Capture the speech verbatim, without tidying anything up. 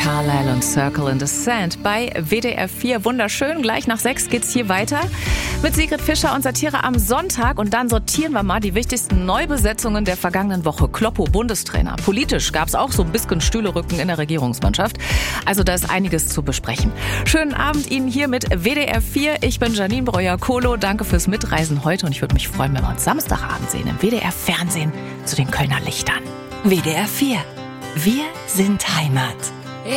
Carlyle und Circle in the Sand bei W D R vier. Wunderschön, gleich nach sechs geht's hier weiter mit Sigrid Fischer und Satire am Sonntag. Und dann sortieren wir mal die wichtigsten Neubesetzungen der vergangenen Woche. Kloppo, Bundestrainer. Politisch gab's auch so ein bisschen Stühlerücken in der Regierungsmannschaft. Also da ist einiges zu besprechen. Schönen Abend Ihnen hier mit W D R vier. Ich bin Janine Breuer-Kohlo. Danke fürs Mitreisen heute und ich würde mich freuen, wenn wir uns Samstagabend sehen im W D R Fernsehen zu den Kölner Lichtern. W D R vier. Wir sind Heimat.